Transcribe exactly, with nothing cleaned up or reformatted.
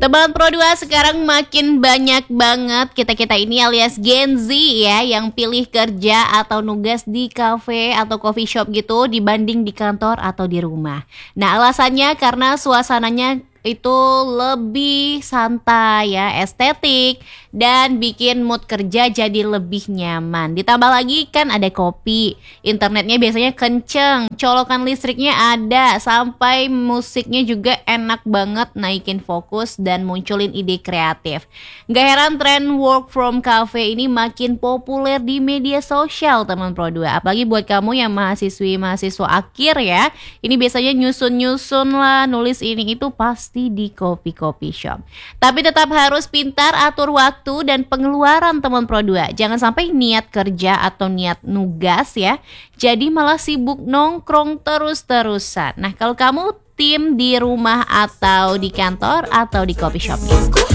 Teman Pro dua sekarang makin banyak banget kita-kita ini alias Gen Z ya yang pilih kerja atau nugas di cafe atau coffee shop gitu dibanding di kantor atau di rumah. Nah, alasannya karena suasananya itu lebih santai ya, estetik dan bikin mood kerja jadi lebih nyaman. Ditambah lagi kan ada kopi, internetnya biasanya kenceng, colokan listriknya ada, sampai musiknya juga enak banget naikin fokus dan munculin ide kreatif. Gak heran tren work from cafe ini makin populer di media sosial teman Pro dua. Apalagi buat kamu yang mahasiswi-mahasiswa akhir ya, ini biasanya nyusun-nyusun lah, nulis ini itu pasti di kopi-kopi shop. Tapi tetap harus pintar atur waktu dan pengeluaran teman Pro dua. Jangan sampai niat kerja atau niat nugas ya, jadi malah sibuk nongkrong terus-terusan. Nah, kalau kamu tim di rumah atau di kantor atau di coffee shopnya?